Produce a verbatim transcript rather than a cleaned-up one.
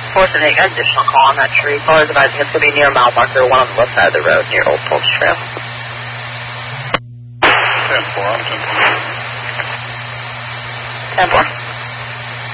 Fortune eight, got additional call on that tree. Caller's advising it's going to be near mile marker one on the left side of the road near Old Pulse Trail. ten four, I'm ten four. ten four.